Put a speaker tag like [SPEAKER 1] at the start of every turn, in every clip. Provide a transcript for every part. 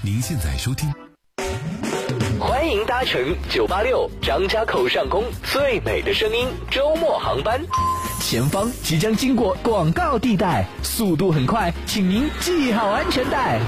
[SPEAKER 1] 您现在收听。
[SPEAKER 2] 欢迎搭乘986张家口上空最美的声音周末航班，前方即将经过广告地带，速度很快，请您系好安全带。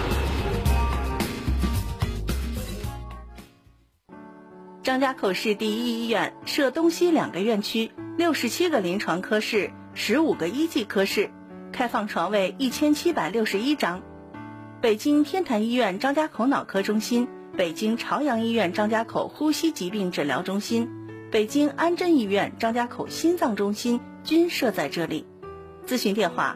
[SPEAKER 3] 张家口市第一医院设东西2个院区，67个临床科室，15个一级科室，开放床位1761张。北京天坛医院张家口脑科中心、北京朝阳医院张家口呼吸疾病治疗中心、北京安贞医院张家口心脏中心均设在这里。咨询电话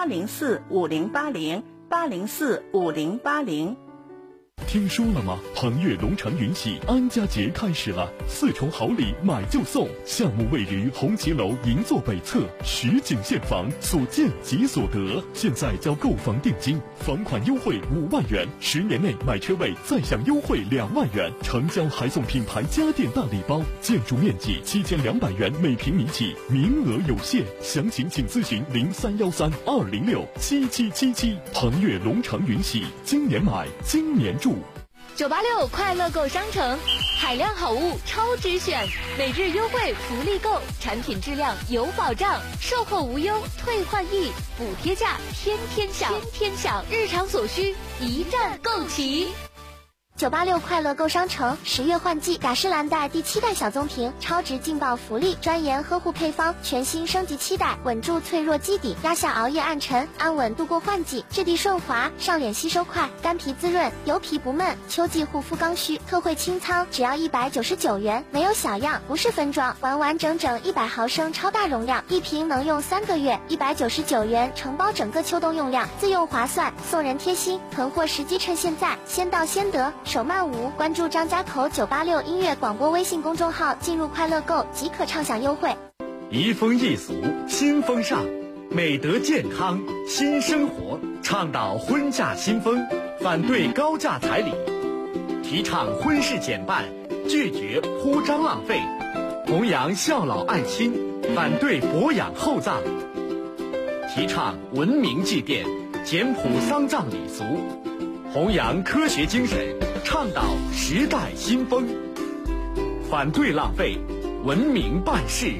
[SPEAKER 3] 804-5080，804-5080。
[SPEAKER 4] 听说了吗？腾越龙城云喜安家节开始了，4重好礼买就送。项目位于红旗楼银座北侧，实景现房，所见即所得。现在交购房定金，房款优惠5万元，10年内买车位再享优惠2万元，成交还送品牌家电大礼包。建筑面积7200元每平米起，名额有限，详情请咨询0313-206-7777。腾越龙城云喜，今年买，今年住。
[SPEAKER 5] 986快乐购商城，海量好物超值选，每日优惠福利购，产品质量有保障，售后无忧，退换易，补贴价天天享，日常所需一站购齐。
[SPEAKER 6] 986快乐购商城10月换季雅诗兰黛第7代小棕瓶超值劲爆福利，专研呵护配方，全新升级7代，稳住脆弱基底，压下熬夜暗沉，安稳度过换季，质地顺滑，上脸吸收快，干皮滋润，油皮不闷，秋季护肤刚需，特惠清仓，只要199元，没有小样，不是分装，完完整整100毫升超大容量，一瓶能用3个月，199元承包整个秋冬用量，自用划算，送人贴心，囤货时机趁现在，先到先得，手慢无。关注张家口986音乐广播微信公众号，进入快乐购即可畅享优惠。
[SPEAKER 7] 移风易俗新风尚，美德健康新生活，倡导婚嫁新风，反对高价彩礼，提倡婚事简办，拒绝铺张浪费，弘扬孝老爱亲，反对博养厚葬，提倡文明祭奠，简朴丧葬礼俗，弘扬科学精神，倡导时代新风，反对浪费，文明办事。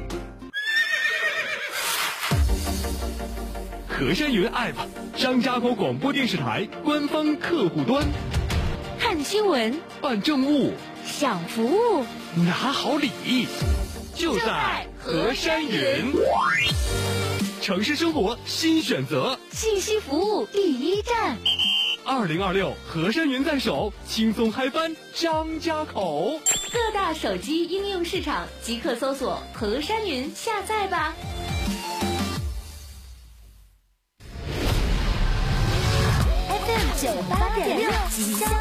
[SPEAKER 4] 和山云 App， 张家口广播电视台官方客户端。
[SPEAKER 5] 看新闻，
[SPEAKER 4] 办政务，
[SPEAKER 5] 享服务，
[SPEAKER 4] 拿好礼，就在和山云。城市生活新选择，
[SPEAKER 5] 信息服务第一站。
[SPEAKER 4] 2026和山云在手，轻松嗨翻张家口。
[SPEAKER 5] 各大手机应用市场即刻搜索和山云下载吧。
[SPEAKER 6] FM 98.6即将